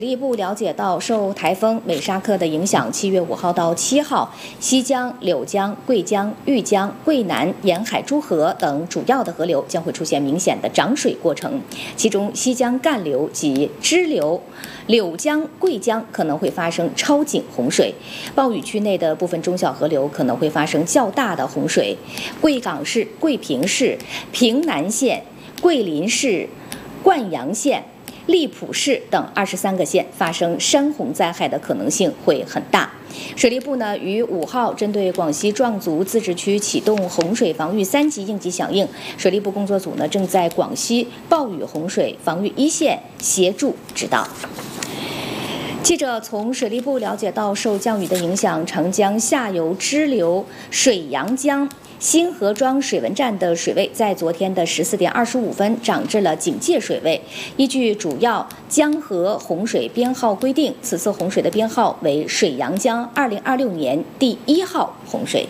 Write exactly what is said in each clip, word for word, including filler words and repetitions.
水利部了解到，受台风美沙克的影响，七月五号到七号，西江、柳江、桂江、豫江、桂南沿海诸河等主要的河流将会出现明显的涨水过程，其中西江干流及支流、柳江、桂江可能会发生超警洪水，暴雨区内的部分中小河流可能会发生较大的洪水，贵港市、桂平市、平南县、桂林市、灌阳县、荔浦市等二十三个县发生山洪灾害的可能性会很大。水利部呢于五号针对广西壮族自治区启动洪水防御三级应急响应，水利部工作组呢正在广西暴雨洪水防御一线协助指导。记者从水利部了解到，受降雨的影响，长江下游支流水阳江新河庄水文站的水位在昨天的十四点二十五分涨至了警戒水位。依据主要江河洪水编号规定，此次洪水的编号为水阳江二零二六年第一号洪水。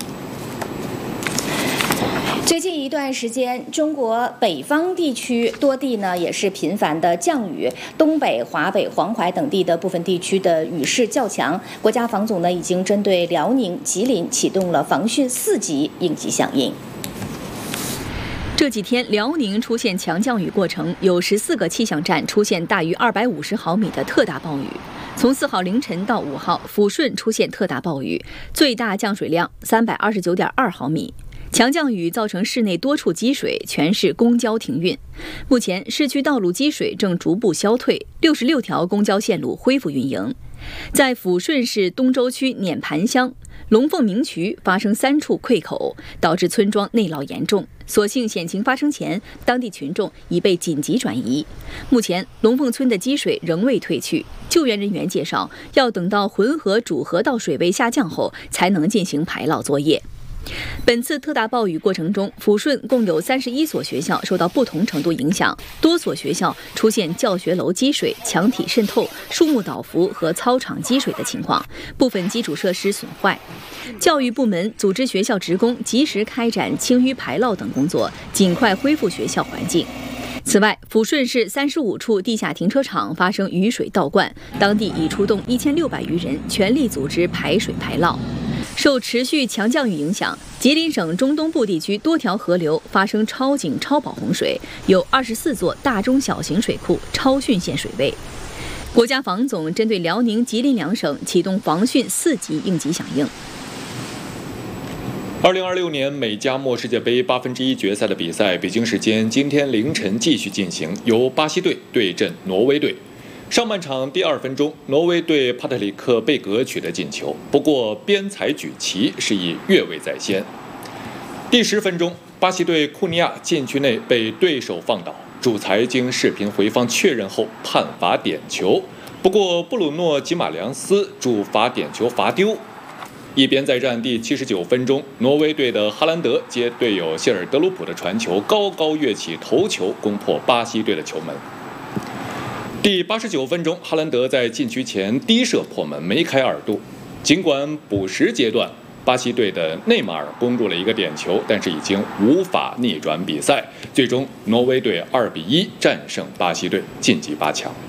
最近一段时间，中国北方地区多地呢也是频繁的降雨，东北、华北、黄淮等地的部分地区的雨势较强。国家防总呢已经针对辽宁、吉林启动了防汛四级应急响应。 这几天，辽宁出现强降雨过程，有十四个气象站出现大于二百五十毫米的特大暴雨。从四号凌晨到五号，抚顺出现特大暴雨，最大降水量三百二十九点二毫米。强降雨造成市内多处积水，全市公交停运。目前，市区道路积水正逐步消退，六十六条公交线路恢复运营。在抚顺市东周区碾盘乡龙凤鸣渠发生三处溃口，导致村庄内涝严重。所幸险情发生前，当地群众已被紧急转移。目前，龙凤村的积水仍未退去。救援人员介绍，要等到浑河主河道水位下降后，才能进行排涝作业。本次特大暴雨过程中，抚顺共有三十一所学校受到不同程度影响，多所学校出现教学楼积水、墙体渗透、树木倒伏和操场积水的情况，部分基础设施损坏。教育部门组织学校职工及时开展清淤排涝等工作，尽快恢复学校环境。此外，抚顺市三十五处地下停车场发生雨水倒灌，当地已出动一千六百余人，全力组织排水排涝。受持续强降雨影响，吉林省中东部地区多条河流发生超警超保洪水，有二十四座大中小型水库超汛线水位。国家防总针对辽宁、吉林两省启动防汛四级应急响应。 二零二六年美加墨世界杯八分之一决赛的比赛，北京时间今天凌晨继续进行，由巴西队对阵挪威队。上半场第二分钟，挪威队帕特里克·贝格取得进球，不过边裁举旗示意越位在先。第十分钟，巴西队库尼亚禁区内被对手放倒，主裁经视频回放确认后判罚点球，不过布鲁诺·吉马良斯主罚点球罚丢。一边再战第七十九分钟，挪威队的哈兰德接队友谢尔德鲁普的传球，高高跃起头球，攻破巴西队的球门。第八十九分钟，哈兰德在禁区前低射破门，梅开二度。尽管补时阶段巴西队的内马尔攻入了一个点球，但是已经无法逆转比赛。最终，挪威队二比一战胜巴西队，晋级八强。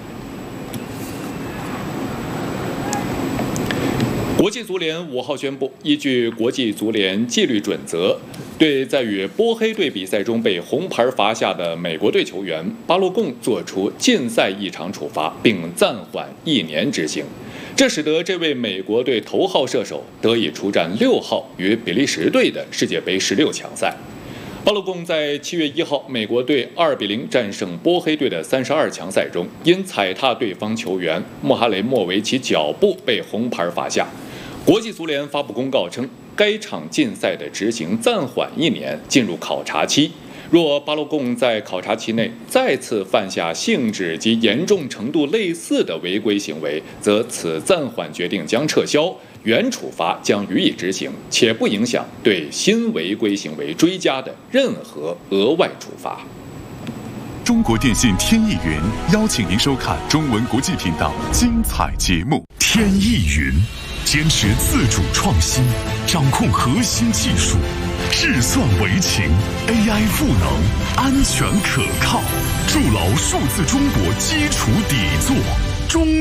国际足联五号宣布，依据国际足联纪律准则，对在与波黑队比赛中被红牌罚下的美国队球员巴洛贡作出禁赛一场处罚，并暂缓一年执行。这使得这位美国队头号射手得以出战六号与比利时队的世界杯十六强赛。巴洛贡在七月一号美国队二比零战胜波黑队的三十二强赛中，因踩踏对方球员穆哈雷莫维奇脚部被红牌罚下。国际足联发布公告称，该场禁赛的执行暂缓一年，进入考察期。若巴洛贡在考察期内再次犯下性质及严重程度类似的违规行为，则此暂缓决定将撤销，原处罚将予以执行，且不影响对新违规行为追加的任何额外处罚。 中国电信天翼云邀请您收看中文国际频道精彩节目。天翼云坚持自主创新，掌控核心技术，智算为情 ，A I 赋能，安全可靠，筑牢数字中国基础底座。 中。